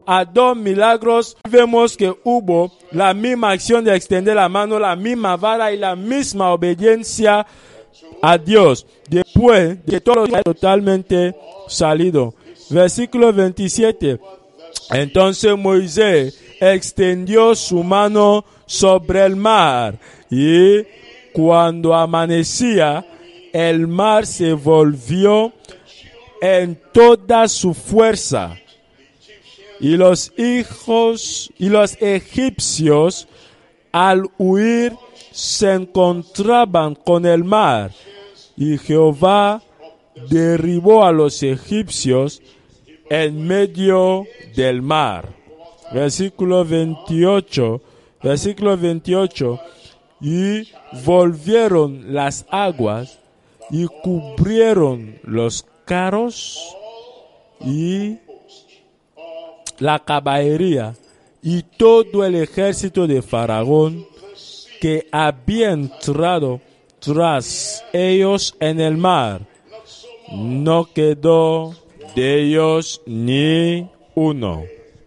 a 2 milagros, vemos que hubo la misma acción de extender la mano, la misma vara y la misma obediencia a Dios. Después de todo totalmente salido. Versículo 27. Entonces Moisés extendió su mano sobre el mar y cuando amanecía, el mar se volvió en toda su fuerza y los egipcios al huir se encontraban con el mar y Jehová derribó a los egipcios en medio del mar. Versículo 28. Y volvieron las aguas y cubrieron los carros y la caballería y todo el ejército de Faraón que había entrado tras ellos en el mar. No quedó de ellos ni uno.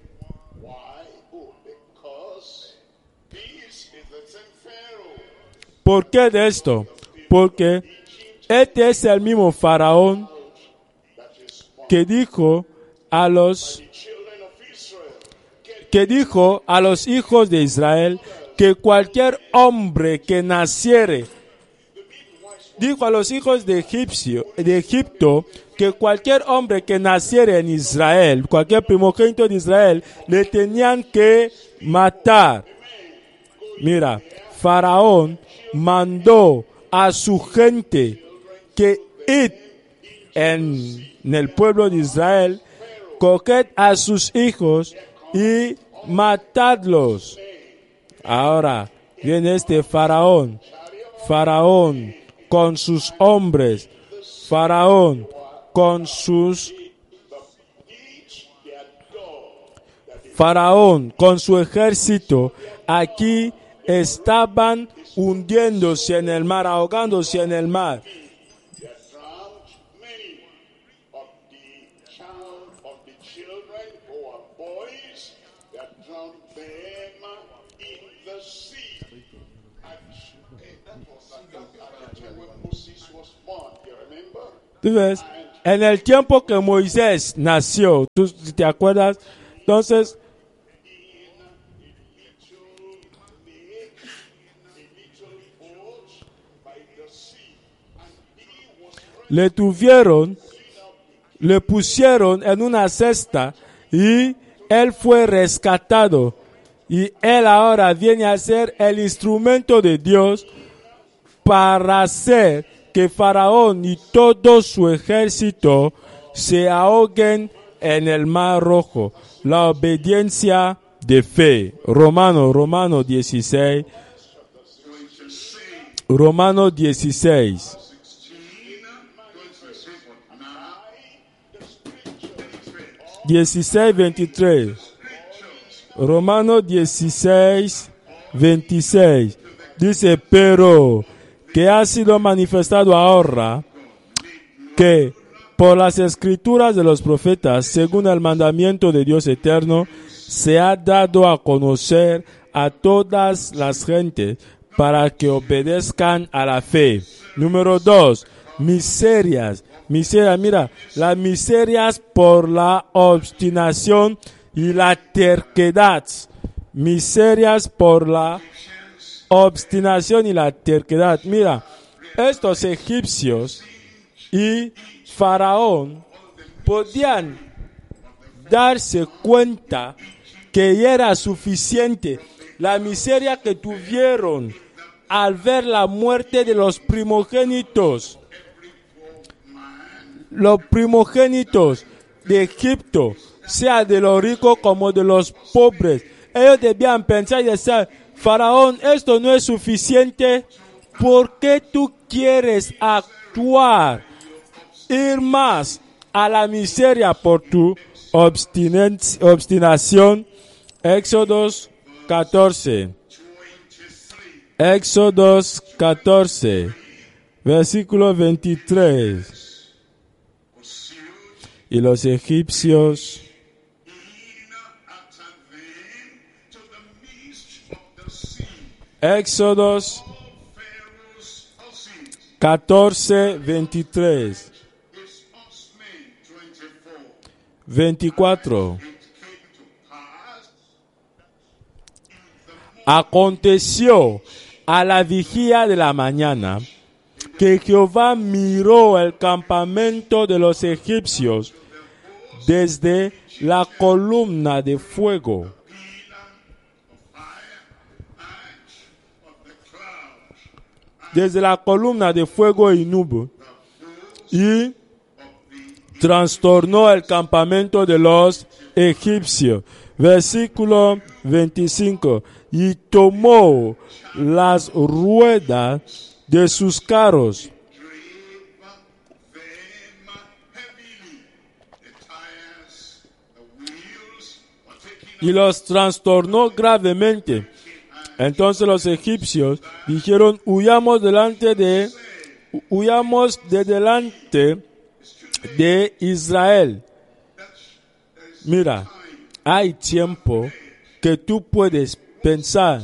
¿Por qué de esto? Porque este es el mismo Faraón que dijo a los hijos de Israel que cualquier hombre que naciere, dijo a los hijos de Egipto que cualquier hombre que naciere en Israel, cualquier primogénito de Israel, le tenían que matar. Mira, Faraón mandó a su gente que id en el pueblo de Israel, coged a sus hijos y matadlos. Ahora viene este Faraón con sus hombres, Faraón con su ejército, aquí estaban hundiéndose en el mar, ahogándose en el mar. ¿Tú ves? En el tiempo que Moisés nació, ¿tú te acuerdas? Entonces, le pusieron en una cesta y él fue rescatado. Y él ahora viene a ser el instrumento de Dios para hacer que Faraón y todo su ejército se ahoguen en el Mar Rojo. La obediencia de fe. Romano 16. 16:23. Romanos 16:26. Dice, pero que ha sido manifestado ahora que por las escrituras de los profetas, según el mandamiento de Dios eterno, se ha dado a conocer a todas las gentes para que obedezcan a la fe. Número 2, miserias, mira, las miserias por la obstinación y la terquedad. Miserias por la obstinación y la terquedad. Mira, estos egipcios y Faraón podían darse cuenta que ya era suficiente la miseria que tuvieron al ver la muerte de los primogénitos. Los primogénitos de Egipto, sea de los ricos como de los pobres. Ellos debían pensar y decir, Faraón, esto no es suficiente. ¿Por qué tú quieres actuar, ir más a la miseria por tu obstinación? Éxodos 14. Éxodos 14, versículo 23. Y los egipcios Éxodos 14:23. 24. Aconteció a la vigía de la mañana que Jehová miró el campamento de los egipcios desde la columna de fuego. Desde la columna de fuego y nube, y trastornó el campamento de los egipcios. Versículo 25. Y tomó las ruedas de sus carros y los trastornó gravemente. Entonces los egipcios dijeron: huyamos de delante de Israel. Mira, hay tiempo que tú puedes pensar.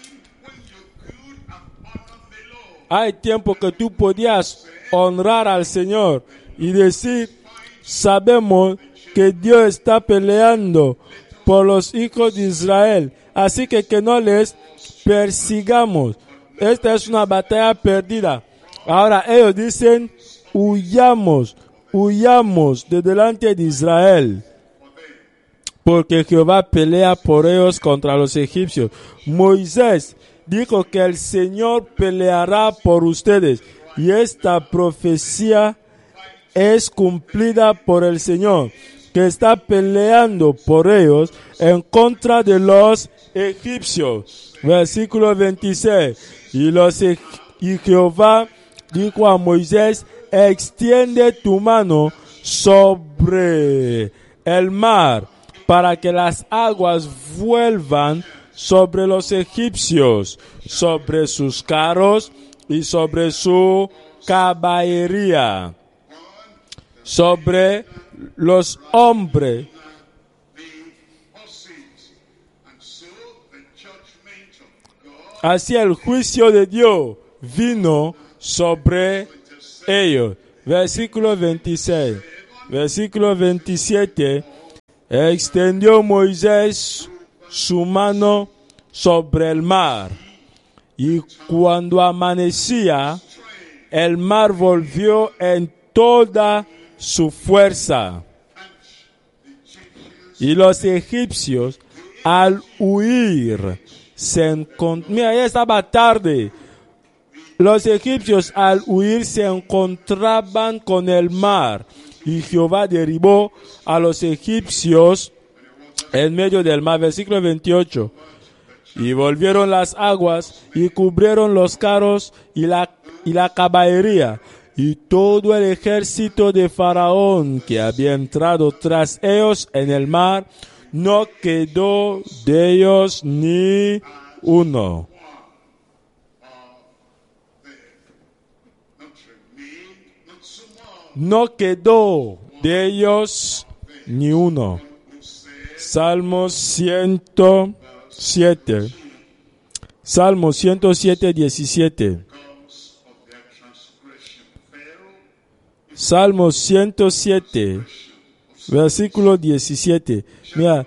Hay tiempo que tú podías honrar al Señor y decir: sabemos que Dios está peleando por los hijos de Israel, así que no les persigamos. Esta es una batalla perdida. Ahora ellos dicen: huyamos de delante de Israel, porque Jehová pelea por ellos contra los egipcios. Moisés dijo que el Señor peleará por ustedes, y esta profecía es cumplida por el Señor, que está peleando por ellos en contra de los egipcios. Versículo 26. Y Jehová dijo a Moisés: extiende tu mano sobre el mar, para que las aguas vuelvan sobre los egipcios, sobre sus carros y sobre su caballería, sobre los hombres. Así el juicio de Dios vino sobre ellos. Versículo 26. Versículo 27. Extendió Moisés su mano sobre el mar, y cuando amanecía, el mar volvió en toda su fuerza. Y los egipcios, al huir, mira, ya estaba tarde. Los egipcios al huir se encontraban con el mar, y Jehová derribó a los egipcios en medio del mar. Versículo 28. Y volvieron las aguas y cubrieron los carros y la caballería, y todo el ejército de Faraón que había entrado tras ellos en el mar, no quedó de ellos ni uno. No quedó de ellos ni uno. Salmos 107. Salmo 107, 17. Salmo 107, versículo 17. Mira.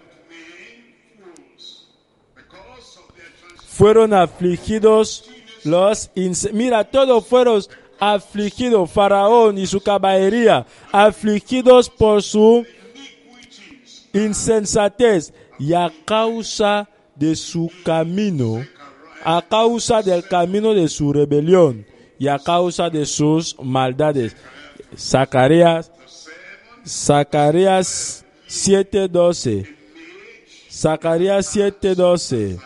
Fueron afligidos mira, todos fueron afligidos, Faraón y su caballería, afligidos por su insensatez, y a causa de su camino, a causa del camino de su rebelión, y a causa de sus maldades. Zacarías 7:12. Zacarías 7:12.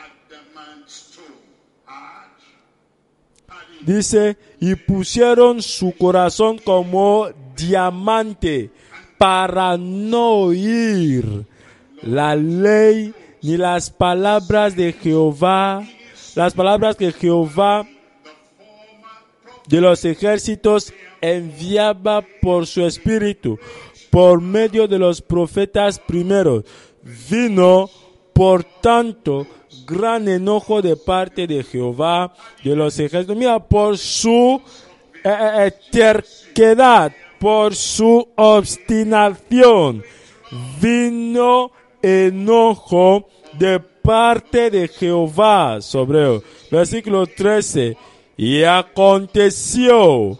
Dice: y pusieron su corazón como diamante para no oír la ley ni las palabras de Jehová, las palabras que Jehová de los ejércitos enviaba por su espíritu, por medio de los profetas primeros. Vino Por tanto, gran enojo de parte de Jehová de los ejércitos. Mira, por su terquedad, por su obstinación, vino enojo de parte de Jehová sobre él. Versículo 13. Y aconteció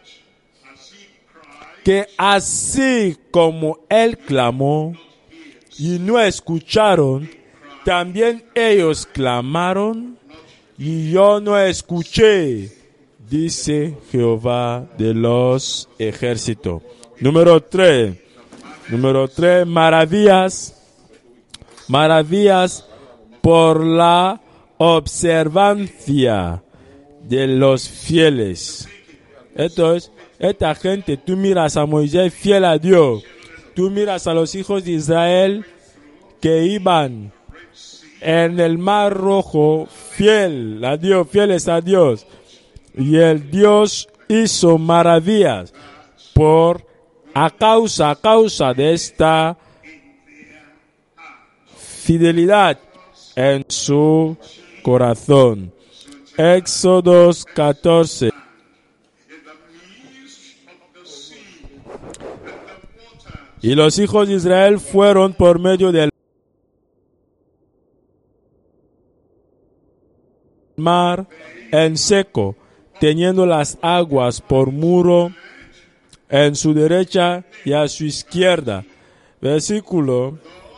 que así como él clamó y no escucharon, también ellos clamaron y yo no escuché, dice Jehová de los ejércitos. Número 3, maravillas por la observancia de los fieles. Entonces, esta gente, tú miras a Moisés fiel a Dios, tú miras a los hijos de Israel que iban en el mar rojo fiel a Dios, fieles a Dios, y el Dios hizo maravillas a causa de esta fidelidad en su corazón. Éxodo 14. Y los hijos de Israel fueron por medio del mar en seco, teniendo las aguas por muro en su derecha y a su izquierda. Versículo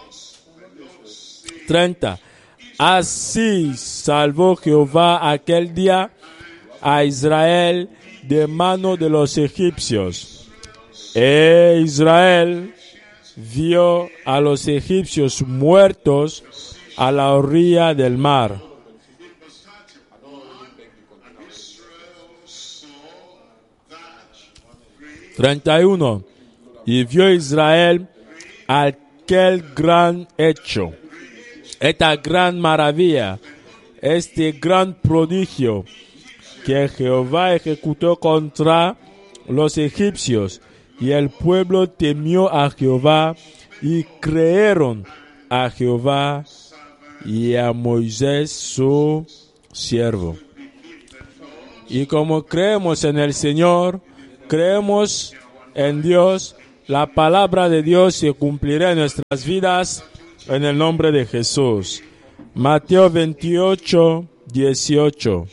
30. Así salvó Jehová aquel día a Israel de mano de los egipcios. E Israel vio a los egipcios muertos a la orilla del mar. Y vio Israel aquel gran hecho, esta gran maravilla, este gran prodigio que Jehová ejecutó contra los egipcios, y el pueblo temió a Jehová y creyeron a Jehová y a Moisés su siervo. Y como creemos en el Señor, creemos en Dios, la palabra de Dios se cumplirá en nuestras vidas en el nombre de Jesús. Mateo 28, 18.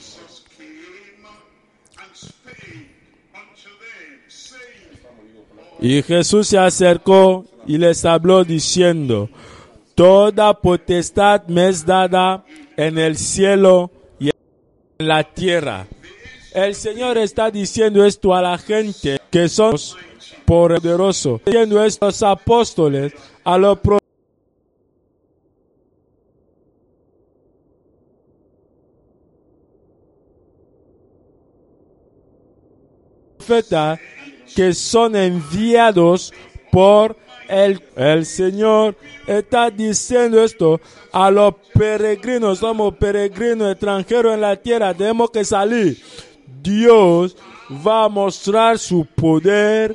Y Jesús se acercó y les habló diciendo: Toda potestad me es dada en el cielo y en la tierra. El Señor está diciendo esto a la gente que son poderosos, diciendo esto a los apóstoles, a los profetas que son enviados por el Señor. Está diciendo esto a los peregrinos. Somos peregrinos extranjeros en la tierra, tenemos que salir. Dios va a mostrar su poder.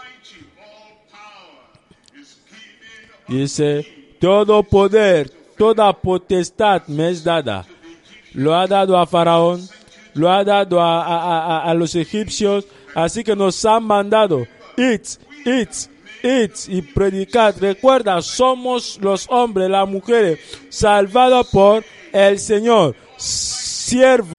Dice: todo poder, toda potestad me es dada. Lo ha dado a Faraón, lo ha dado a los egipcios. Así que nos han mandado: id y predicad. Recuerda, somos los hombres, las mujeres, salvados por el Señor, siervos